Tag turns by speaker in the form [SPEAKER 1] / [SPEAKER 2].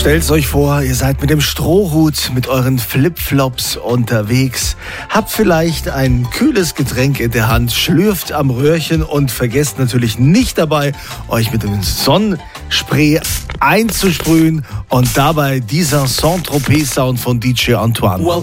[SPEAKER 1] Stellt euch vor, ihr seid mit dem Strohhut, mit euren Flipflops unterwegs, habt vielleicht ein kühles Getränk in der Hand, schlürft am Röhrchen und vergesst natürlich nicht dabei, euch mit dem Sonnenspray einzusprühen und dabei dieser Saint-Tropez-Sound von DJ Antoine.